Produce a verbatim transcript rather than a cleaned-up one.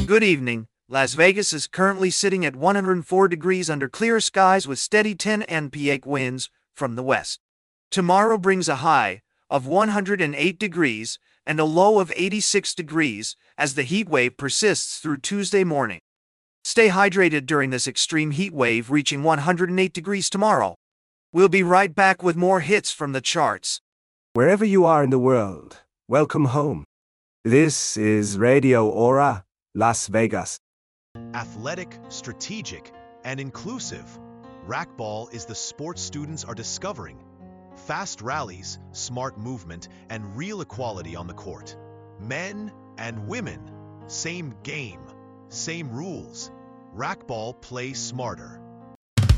Good evening. Las Vegas is currently sitting at one hundred four degrees under clear skies with steady ten N P A winds from the west. Tomorrow brings a high of one hundred eight degrees and a low of eighty-six degrees as the heat wave persists through Tuesday morning. Stay hydrated during this extreme heat wave reaching one hundred eight degrees tomorrow. We'll be right back with more hits from the charts. Wherever you are in the world, welcome home. This is Radio Aura, Las Vegas. Athletic, strategic, and inclusive, racquetball is the sport students are discovering. Fast rallies, smart movement, and real equality on the court. Men and women, same game, same rules. Racquetball, play smarter.